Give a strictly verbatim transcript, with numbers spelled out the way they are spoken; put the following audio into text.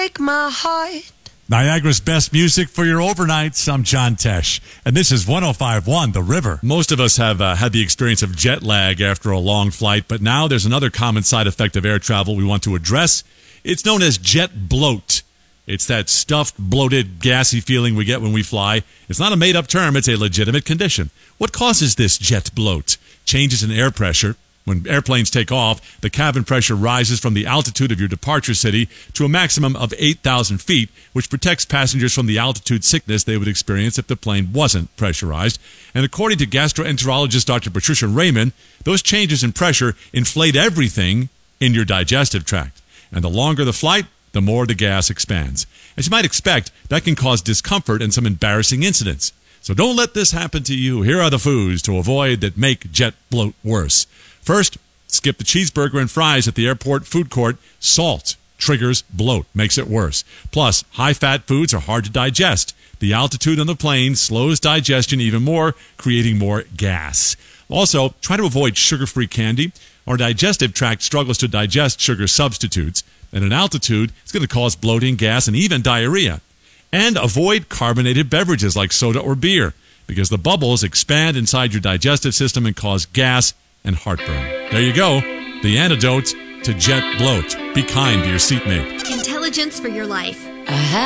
break my heart. Niagara's best music for your overnights. I'm John Tesh, and this is one oh five point one The River. Most of us have uh, had the experience of jet lag after a long flight, but now there's another common side effect of air travel we want to address. It's known as jet bloat. It's that stuffed, bloated, gassy feeling we get when we fly. It's not a made-up term. It's a legitimate condition. What causes this jet bloat? Changes in air pressure. When airplanes take off, the cabin pressure rises from the altitude of your departure city to a maximum of eight thousand feet, which protects passengers from the altitude sickness they would experience if the plane wasn't pressurized. And according to gastroenterologist Doctor Patricia Raymond, those changes in pressure inflate everything in your digestive tract. And the longer the flight, the more the gas expands. As you might expect, that can cause discomfort and some embarrassing incidents. So don't let this happen to you. Here are the foods to avoid that make jet bloat worse. First, skip the cheeseburger and fries at the airport food court. Salt triggers bloat, makes it worse. Plus, high-fat foods are hard to digest. The altitude on the plane slows digestion even more, creating more gas. Also, try to avoid sugar-free candy. Our digestive tract struggles to digest sugar substitutes. And at altitude, it's going to cause bloating, gas, and even diarrhea. And avoid carbonated beverages like soda or beer, because the bubbles expand inside your digestive system and cause gas and heartburn. There you go, the antidote to jet bloat. Be kind to your seatmate. Intelligence for your life. I